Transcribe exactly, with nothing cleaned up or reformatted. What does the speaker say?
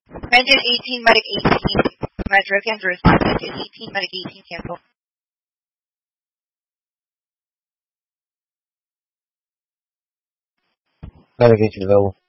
Mention eighteen, medic eighteen. Metro cancel response. Mention eighteen, medic eighteen, cancel. Medic eighteen available.